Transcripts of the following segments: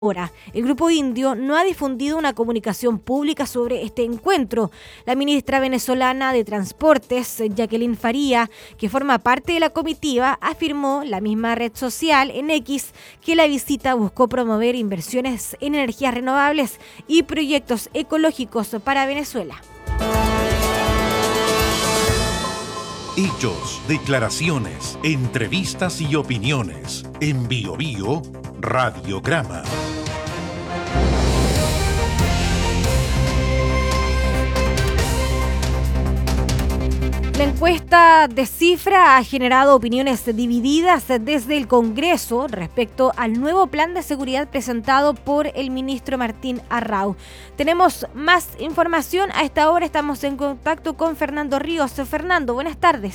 Ahora, el Grupo Indio no ha difundido una comunicación pública sobre este encuentro. La ministra venezolana de Transportes, Jacqueline Faría, que forma parte de la comitiva, afirmó la misma red social en X que la visita buscó promover inversiones en energías renovables y proyectos ecológicos para Venezuela. Hechos, declaraciones, entrevistas y opiniones. En BioBio, Radiograma. La encuesta de Cifra ha generado opiniones divididas desde el Congreso respecto al nuevo plan de seguridad presentado por el ministro Martín Arrau. Tenemos más información. A esta hora estamos en contacto con Fernando Ríos. Fernando, buenas tardes.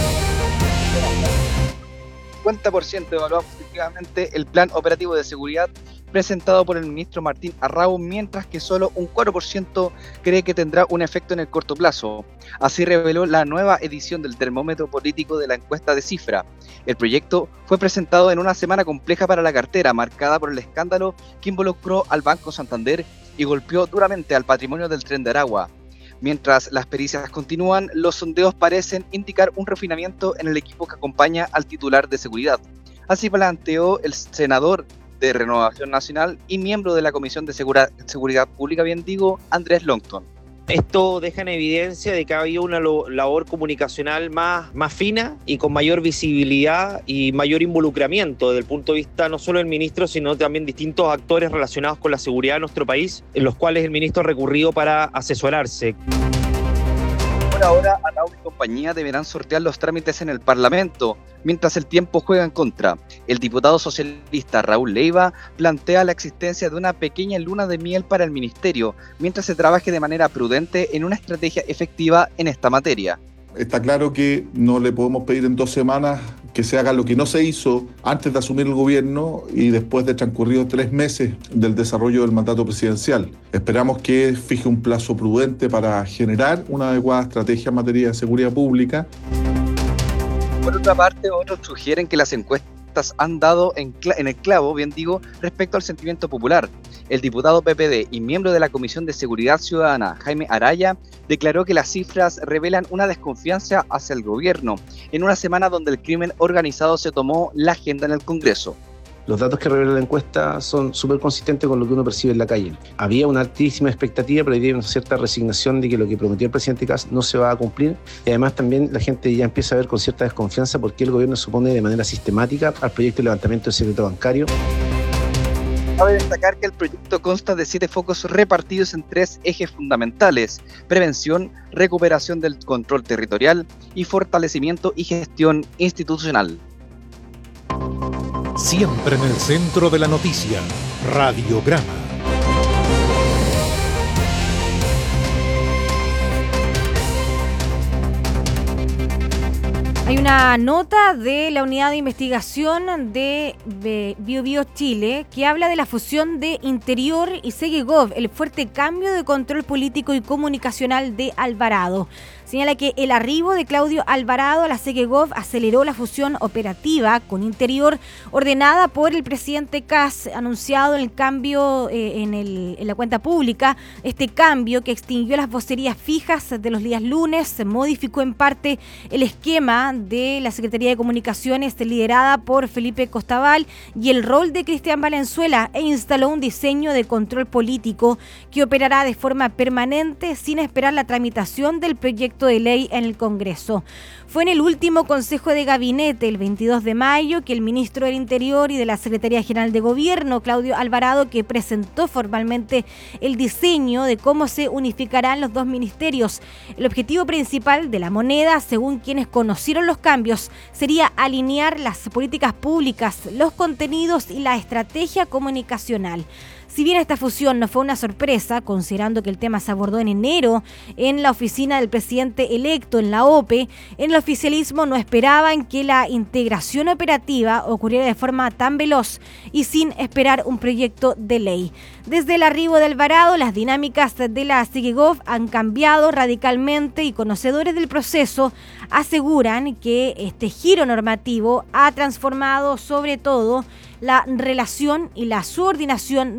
50% evaluado positivamente el plan operativo de seguridad presentado por el ministro Martín Arrau, mientras que solo un 4% cree que tendrá un efecto en el corto plazo. Así reveló la nueva edición del termómetro político de la encuesta de Cifra. El proyecto fue presentado en una semana compleja para la cartera, marcada por el escándalo que involucró al Banco Santander y golpeó duramente al patrimonio del Tren de Aragua. Mientras las pericias continúan, los sondeos parecen indicar un refinamiento en el equipo que acompaña al titular de seguridad. Así planteó el senador de Renovación Nacional y miembro de la Comisión de Seguridad Pública, Andrés Longton. Esto deja en evidencia de que ha habido una labor comunicacional más fina y con mayor visibilidad y mayor involucramiento desde el punto de vista no solo del ministro, sino también distintos actores relacionados con la seguridad de nuestro país, en los cuales el ministro ha recurrido para asesorarse. Por ahora, Arrau y compañía deberán sortear los trámites en el Parlamento, mientras el tiempo juega en contra. El diputado socialista Raúl Leiva plantea la existencia de una pequeña luna de miel para el ministerio, mientras se trabaje de manera prudente en una estrategia efectiva en esta materia. Está claro que no le podemos pedir en 2 semanas que se haga lo que no se hizo antes de asumir el gobierno y después de transcurridos 3 meses del desarrollo del mandato presidencial. Esperamos que fije un plazo prudente para generar una adecuada estrategia en materia de seguridad pública. Por otra parte, otros sugieren que las encuestas han dado en el clavo, respecto al sentimiento popular. El diputado PPD y miembro de la Comisión de Seguridad Ciudadana, Jaime Araya, declaró que las cifras revelan una desconfianza hacia el gobierno, en una semana donde el crimen organizado se tomó la agenda en el Congreso. Los datos que revela la encuesta son súper consistentes con lo que uno percibe en la calle. Había una altísima expectativa, pero había una cierta resignación de que lo que prometió el presidente Kast no se va a cumplir. Y además también la gente ya empieza a ver con cierta desconfianza porque el gobierno se opone de manera sistemática al proyecto de levantamiento del secreto bancario. Cabe destacar que el proyecto consta de 7 focos repartidos en 3 ejes fundamentales: prevención, recuperación del control territorial y fortalecimiento y gestión institucional. Siempre en el centro de la noticia, Radiograma. Hay una nota de la Unidad de Investigación de BioBio Chile que habla de la fusión de Interior y Segegov, el fuerte cambio de control político y comunicacional de Alvarado. Señala que el arribo de Claudio Alvarado a la Segegov aceleró la fusión operativa con Interior ordenada por el presidente Kast, anunciado el cambio en la cuenta pública. Este cambio, que extinguió las vocerías fijas de los días lunes, modificó en parte el esquema de la Secretaría de Comunicaciones liderada por Felipe Costabal y el rol de Cristian Valenzuela, e instaló un diseño de control político que operará de forma permanente sin esperar la tramitación del proyecto de ley en el Congreso. Fue en el último Consejo de Gabinete, el 22 de mayo, que el ministro del Interior y de la Secretaría General de Gobierno, Claudio Alvarado, que presentó formalmente el diseño de cómo se unificarán los 2 ministerios. El objetivo principal de la moneda, según quienes conocieron los cambios, sería alinear las políticas públicas, los contenidos y la estrategia comunicacional. Si bien esta fusión no fue una sorpresa, considerando que el tema se abordó en enero en la oficina del presidente electo en la OPE, en el oficialismo no esperaban que la integración operativa ocurriera de forma tan veloz y sin esperar un proyecto de ley. Desde el arribo de Alvarado, las dinámicas de la Segegov han cambiado radicalmente y conocedores del proceso aseguran que este giro normativo ha transformado sobre todo la relación y la subordinación